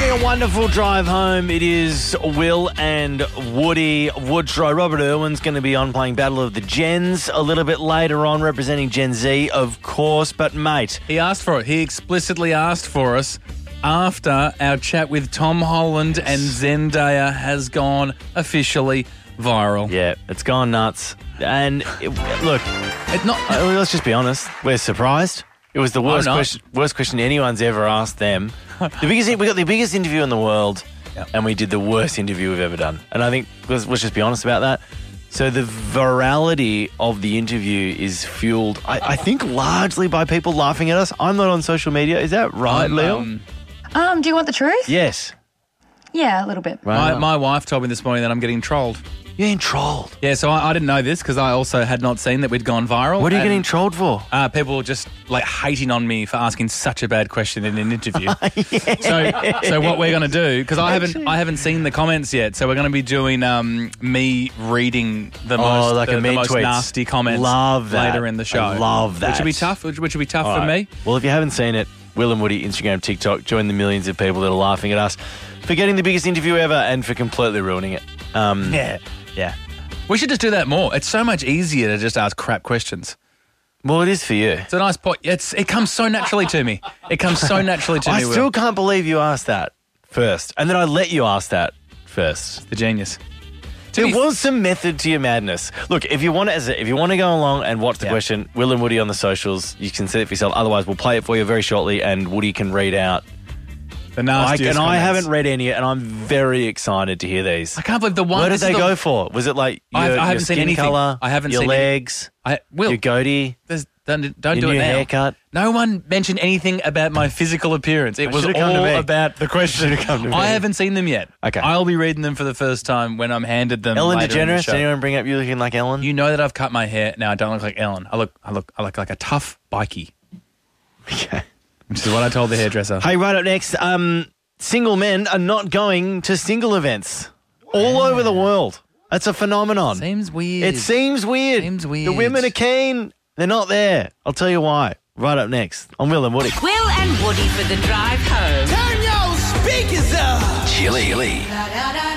having a wonderful drive home. It is Will and Woody Woodrow. Robert Irwin's going to be on playing Battle of the Gens a little bit later on, representing Gen Z, of course. But, mate, He asked for it. He explicitly asked for us after our chat with Tom Holland and Zendaya has gone officially viral. yeah, it's gone nuts. And, look, It's not. let's just be honest. We're surprised. It was the worst not. worst question anyone's ever asked them. We got the biggest interview in the world, Yep. and we did the worst interview we've ever done. And I think, let's just be honest about that. So the virality of the interview is fueled, I think, largely by people laughing at us. I'm not on social media. Is that right, Leo? Do you want the truth? Yes. Yeah, a little bit. Right. My wife told me this morning that I'm getting trolled. You're getting trolled. Yeah, so I didn't know this because I also had not seen that we'd gone viral. What are you and, getting trolled for? People just like hating on me for asking such a bad question in an interview. So what we're going to do, because I haven't seen the comments yet, so we're going to be doing me reading the most like a the mean most tweets. nasty comments Love that. later in the show. I love that. Which would be tough. Which would be tough All for right. me. Well, if you haven't seen it, Will and Woody, Instagram, TikTok, join the millions of people that are laughing at us for getting the biggest interview ever and for completely ruining it. Yeah. We should just do that more. It's so much easier to just ask crap questions. Well, it is for you. It's a nice point. It comes so naturally to me. It comes so naturally to I me. still Will. can't believe you asked that first. And then I let you ask that first. The genius. There was some method to your madness. Look, if you want to go along and watch the question, Will and Woody on the socials, you can see it for yourself. Otherwise, we'll play it for you very shortly and Woody can read out. The nastiest And I comments. haven't read any and I'm very excited to hear these. I can't believe the one. What did this is they the- go for? Was it like your, I haven't your seen skin anything. colour, I haven't your seen any- legs, Will, your goatee, don't your do new it now. haircut? No one mentioned anything about my physical appearance. It was should've come to all me. about the question. Should've come to me. I haven't seen them yet. Okay. I'll be reading them for the first time when I'm handed them. Ellen later in the DeGeneres? show. Did anyone bring up you looking like Ellen? You know that I've cut my hair. Now I don't look like Ellen. I look like a tough bikie, Okay. which is what I told the hairdresser. Hey, right up next, single men are not going to single events all over the world. That's a phenomenon. Seems weird. It seems weird. Seems weird. The women are keen. They're not there. I'll tell you why. Right up next on Will and Woody. Will and Woody for the drive home. Turn your speakers up. Chili.